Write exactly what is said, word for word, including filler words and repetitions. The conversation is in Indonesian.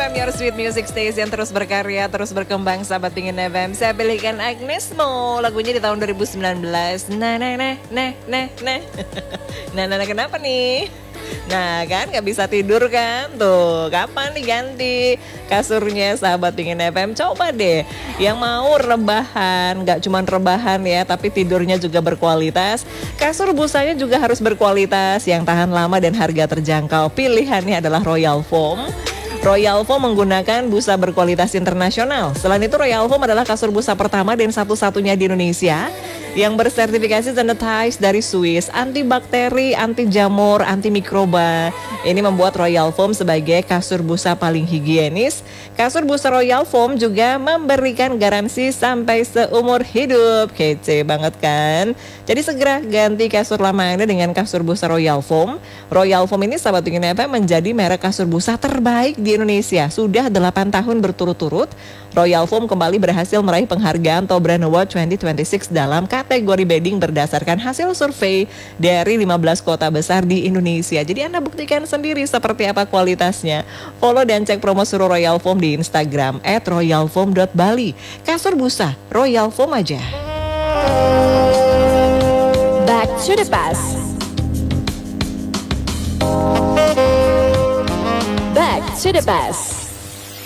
M, your sweet music station, terus berkarya, terus berkembang, sahabat Pingin F M. Saya pilihkan Agnes Mo, lagunya di tahun dua ribu sembilan belas. Nah, nah, nah, nah, nah, nah. Nah, nah, nah, kenapa nih? Nah kan gak bisa tidur kan? Tuh kapan nih ganti kasurnya sahabat Pingin F M? Coba deh yang mau rebahan, gak cuma rebahan ya, tapi tidurnya juga berkualitas. Kasur busanya juga harus berkualitas, yang tahan lama dan harga terjangkau. Pilihannya adalah Royal Foam. Royal Foam menggunakan busa berkualitas internasional. Selain itu Royal Foam adalah kasur busa pertama dan satu-satunya di Indonesia yang bersertifikasi sanitized dari Swiss, anti bakteri, anti jamur, anti mikroba. Ini membuat Royal Foam sebagai kasur busa paling higienis. Kasur busa Royal Foam juga memberikan garansi sampai seumur hidup. Kece banget kan? Jadi segera ganti kasur lama Anda dengan kasur busa Royal Foam. Royal Foam ini sahabat Pingin F M menjadi merek kasur busa terbaik di Indonesia. Sudah delapan tahun berturut-turut, Royal Foam kembali berhasil meraih penghargaan Top Brand Award dua ribu dua puluh enam dalam kategori bedding berdasarkan hasil survei dari lima belas kota besar di Indonesia. Jadi Anda buktikan sendiri seperti apa kualitasnya. Follow dan cek promo suruh Royal Foam di Instagram at royalfoam dot bali. Kasur busa Royal Foam aja. Back to the past. Back to the past.